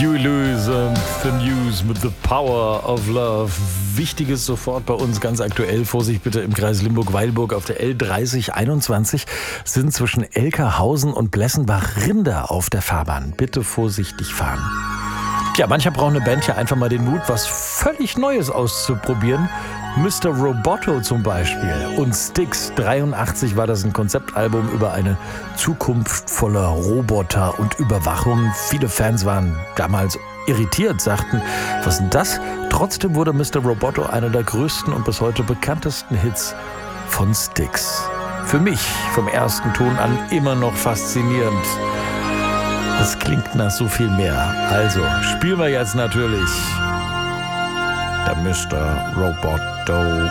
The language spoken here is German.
Huey Lewis und The News mit The Power of Love. Wichtiges sofort bei uns, ganz aktuell. Vorsicht bitte im Kreis Limburg-Weilburg auf der L3021 sind zwischen Elkerhausen und Blessenbach-Rinder auf der Fahrbahn. Bitte vorsichtig fahren. Tja, mancher braucht eine Band ja einfach mal den Mut, was völlig Neues auszuprobieren. Mr. Roboto zum Beispiel und Styx. 83 war das ein Konzeptalbum über eine Zukunft voller Roboter und Überwachung. Viele Fans waren damals irritiert, sagten, was ist denn das? Trotzdem wurde Mr. Roboto einer der größten und bis heute bekanntesten Hits von Styx. Für mich vom ersten Ton an immer noch faszinierend. Das klingt nach so viel mehr. Also, spielen wir jetzt natürlich der Mr. Roboto.